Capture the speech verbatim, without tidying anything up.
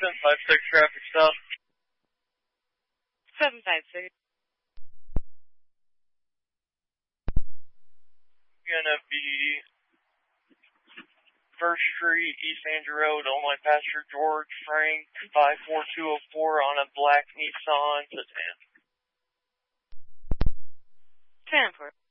seven five six traffic stop. seven five six. Gonna be First Street, East Andrew Road, Illinois Pastor George Frank, five four two oh four on a black Nissan sedan. Transport.